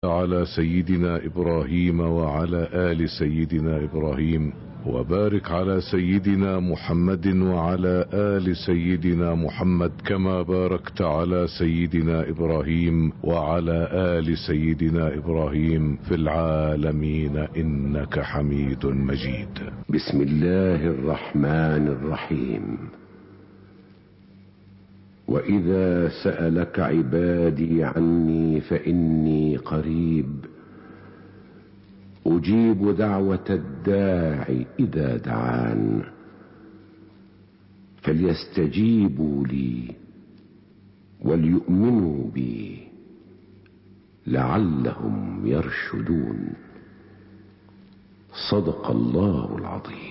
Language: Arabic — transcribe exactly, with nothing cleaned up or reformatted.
على سيدنا إبراهيم وعلى آل سيدنا إبراهيم، وبارك على سيدنا محمد وعلى آل سيدنا محمد كما باركت على سيدنا إبراهيم وعلى آل سيدنا إبراهيم في العالمين إنك حميد مجيد. بسم الله الرحمن الرحيم. وإذا سألك عبادي عني فإني قريب أجيب دعوة الداع إذا دعان، فليستجيبوا لي وليؤمنوا بي لعلهم يرشدون. صدق الله العظيم.